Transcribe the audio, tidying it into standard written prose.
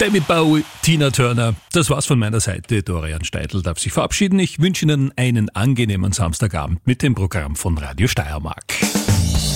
David Bowie, Tina Turner. Das war's von meiner Seite. Dorian Steidl darf sich verabschieden. Ich wünsche Ihnen einen angenehmen Samstagabend mit dem Programm von Radio Steiermark.